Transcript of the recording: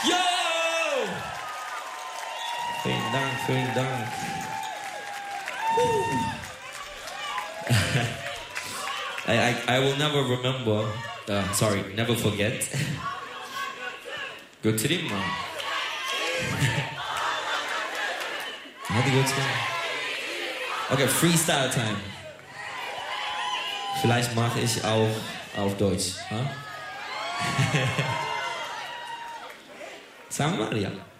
Yo! Vielen Dank, vielen Dank. I will never remember, never forget. Götüreyim mi? Hadi götüreyim. Okay, Freestyle Time. Vielleicht mache ich auch auf Deutsch. Huh? Sagen wir mal, ja.